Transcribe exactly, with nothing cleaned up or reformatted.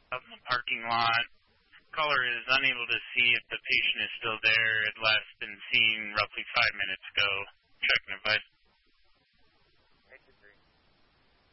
out in the parking lot. Caller is unable to see if the patient is still there. It last been seen roughly five minutes ago.